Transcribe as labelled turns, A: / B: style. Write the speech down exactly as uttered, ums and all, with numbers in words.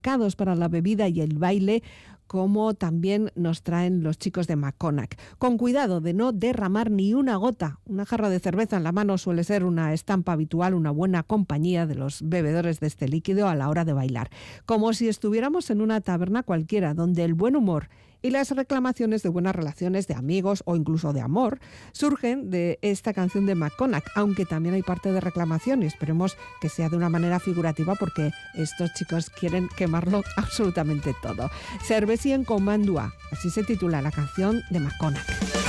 A: marcados para la bebida y el baile, como también nos traen los chicos de Maconac. Con cuidado de no derramar ni una gota. Una jarra de cerveza en la mano suele ser una estampa habitual, una buena compañía de los bebedores de este líquido a la hora de bailar. Como si estuviéramos en una taberna cualquiera, donde el buen humor y las reclamaciones de buenas relaciones, de amigos o incluso de amor surgen de esta canción de Maconac, aunque también hay parte de reclamación y esperemos que sea de una manera figurativa porque estos chicos quieren quemarlo absolutamente todo. Cervesía en Comandua, así se titula la canción de Maconac.